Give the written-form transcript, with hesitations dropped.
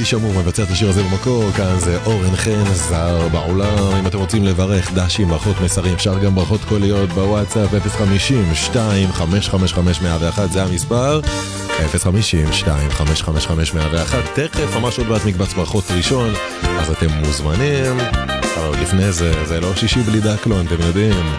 שמור מבצע את השיר הזה במקור, כאן זה אורן חן, זר בעולם. אם אתם רוצים לברך דשים, ברכות מסרים, אפשר גם ברכות קוליות בוואטסאפ 050-2555-101, זה המספר 050-2555-101. תכף ממש עוד מעט מקבץ ברכות ראשון, אז אתם מוזמנים. אבל לפני זה, זה לא שישי בלי דקלון, אתם יודעים.